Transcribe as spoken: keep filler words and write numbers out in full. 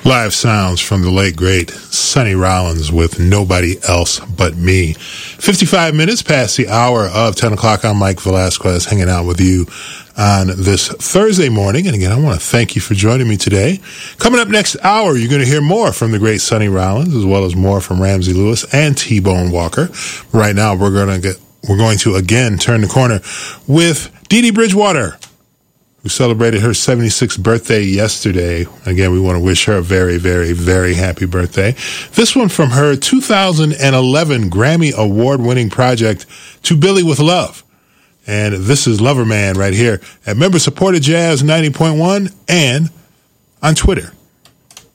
Live sounds from the late, great Sonny Rollins with Nobody Else But Me. fifty-five minutes past the hour of ten o'clock. I'm Mike Velasquez, hanging out with you on this Thursday morning. And again, I want to thank you for joining me today. Coming up next hour, you're going to hear more from the great Sonny Rollins, as well as more from Ramsey Lewis and T-Bone Walker. Right now, we're going to get, we're going to again turn the corner with Dee Dee Bridgewater, who celebrated her seventy-sixth birthday yesterday. Again, we want to wish her a very, very, very happy birthday. This one from her two thousand eleven Grammy Award-winning project, To Billy With Love. And this is Lover Man right here at member-supported Jazz ninety point one and on Twitter.